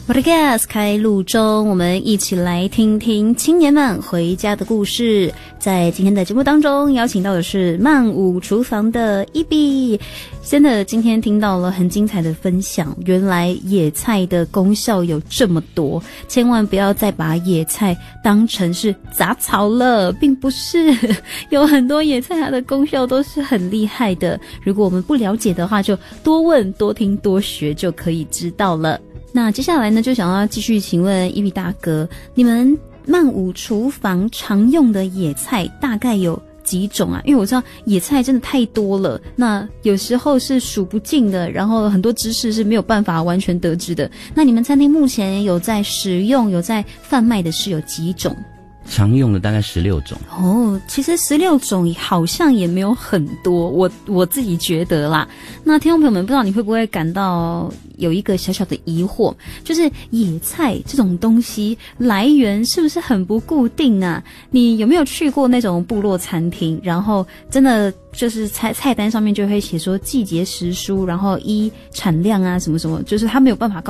Podcast 开录中，我们一起来听听青年们回家的故事。在今天的节目当中，邀请到的是曼舞厨房的一比。真的，今天听到了很精彩的分享，原来野菜的功效有这么多，千万不要再把野菜当成是杂草了，并不是，有很多野菜它的功效都是很厉害的。如果我们不了解的话，就多问、多听、多学就可以知道了。那接下来呢，就想要继续请问一比大哥，你们曼舞厨房常用的野菜大概有几种啊？因为我知道野菜真的太多了，那有时候是数不尽的，然后很多知识是没有办法完全得知的。那你们餐厅目前有在使用、有在贩卖的是有几种？ 常用的大概16种哦，其实16种好像也没有很多，我自己觉得啦。那听众朋友们，不知道你会不会感到有一个小小的疑惑，就是野菜这种东西来源是不是很不固定啊？你有没有去过那种部落餐厅，然后真的就是菜单上面就会写说季节时蔬，然后依产量啊什么什么，就是它没有办法告